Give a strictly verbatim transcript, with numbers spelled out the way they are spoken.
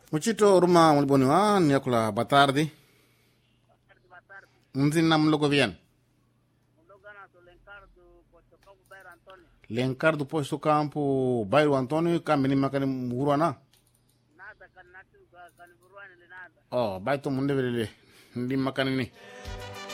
Muchito Ruma Mulboniwa, Nicola Batardi. Nzina mlogo bien. Lencar do posto campo bairro Antônio caminho makani muruana. Oh, baito munde vele ndi makani ni.